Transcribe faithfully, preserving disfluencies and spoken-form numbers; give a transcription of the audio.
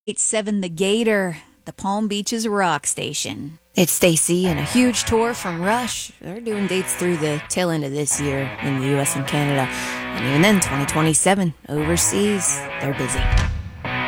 Seven The Gator, the Palm Beaches rock station. It's Stacy and a huge tour from Rush. They're doing dates through the tail end of this year in the U S and Canada. And even then, twenty twenty-seven, overseas, they're busy.